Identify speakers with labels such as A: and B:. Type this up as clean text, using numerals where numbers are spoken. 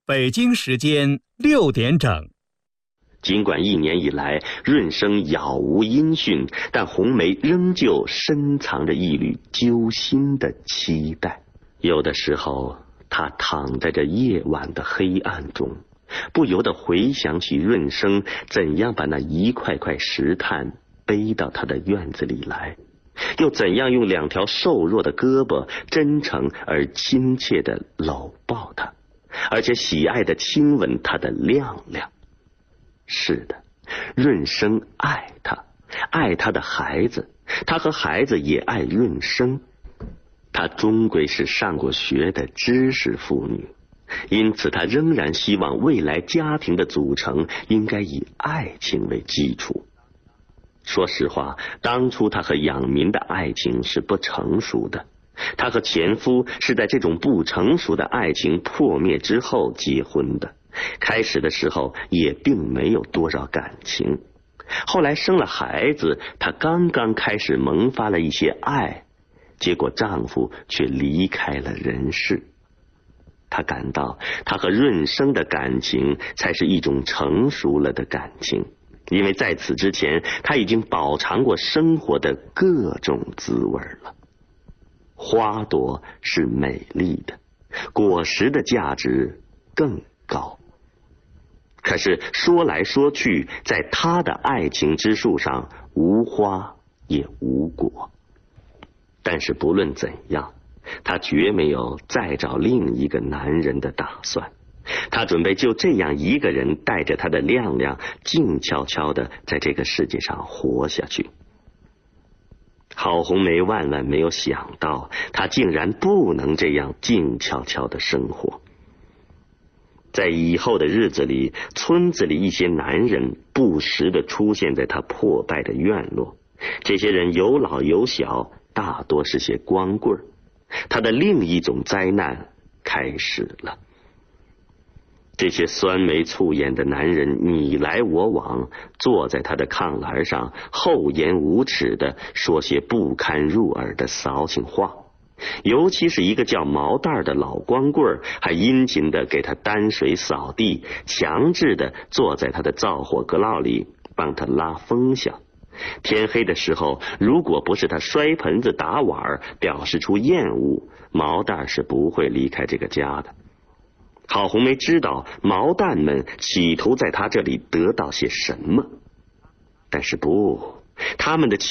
A: 北京时间6点整。
B: 尽管1年以来润生杳无音讯，但红梅仍旧深藏着一缕揪心的期待。有的时候，她躺在这夜晚的黑暗中，不由得回想起润生怎样把那一块块石炭背到他的院子里来，又怎样用2条瘦弱的胳膊真诚而亲切地搂抱他，而且喜爱地亲吻他的亮亮。是的，润生爱他，爱他的孩子，他和孩子也爱润生。她终归是上过学的知识妇女，因此她仍然希望未来家庭的组成应该以爱情为基础。说实话，当初她和养民的爱情是不成熟的，她和前夫是在这种不成熟的爱情破灭之后结婚的，开始的时候也并没有多少感情。后来生了孩子，她刚刚开始萌发了一些爱，结果丈夫却离开了人世。她感到她和润生的感情才是一种成熟了的感情，因为在此之前她已经饱尝过生活的各种滋味了。花朵是美丽的，果实的价值更高。可是说来说去，在她的爱情之树上无花也无果。但是不论怎样，她绝没有再找另一个男人的打算。她准备就这样一个人带着她的亮亮，静悄悄地在这个世界上活下去。郝红梅万万没有想到，她竟然不能这样静悄悄地生活。在以后的日子里，村子里一些男人不时地出现在她破败的院落，这些人有老有小，大多是些光棍儿。她的另一种灾难开始了。这些酸眉醋眼的男人你来我往，坐在他的炕栏上，厚颜无耻地说些不堪入耳的骚情话。尤其是一个叫毛蛋的老光棍，还殷勤地给他担水扫地，强制地坐在他的灶火阁烙里帮他拉风箱。天黑的时候，如果不是他摔盆子打碗表示出厌恶，毛蛋是不会离开这个家的。郝红梅知道毛蛋们企图在他这里得到些什么，但是不，他们的